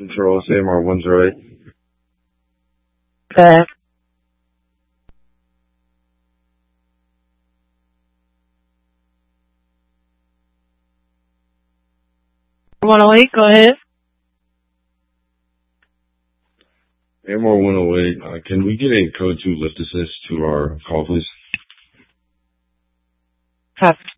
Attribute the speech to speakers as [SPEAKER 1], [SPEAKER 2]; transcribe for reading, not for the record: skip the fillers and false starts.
[SPEAKER 1] Control, AMR 108.
[SPEAKER 2] Okay. 108, go ahead.
[SPEAKER 1] AMR 108, can we get a code 2 lift assist to our call, please?
[SPEAKER 2] Copy.